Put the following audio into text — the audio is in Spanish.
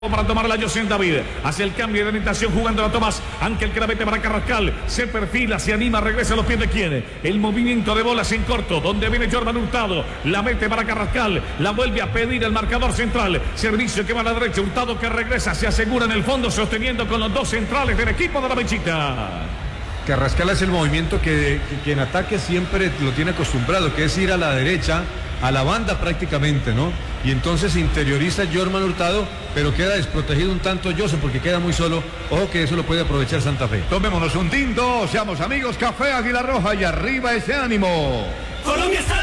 Para tomar la José David, hace el cambio de orientación jugando a Tomás, Ángel que la mete para Carrascal, se perfila, se anima, regresa a los pies de quién, el movimiento de bolas en corto, donde viene Jordan Hurtado, la mete para Carrascal, la vuelve a pedir el marcador central, servicio que va a la derecha, Hurtado que regresa, se asegura en el fondo, sosteniendo con los dos centrales del equipo de la Mechita. Carrascal es el movimiento que en ataque siempre lo tiene acostumbrado, que es ir a la derecha, a la banda prácticamente, ¿no? Y entonces interioriza Jordan Hurtado, pero queda desprotegido un tanto José porque queda muy solo. Ojo que eso lo puede aprovechar Santa Fe. Tomémonos un tinto, seamos amigos, Café Águila Roja y arriba ese ánimo. Colombia está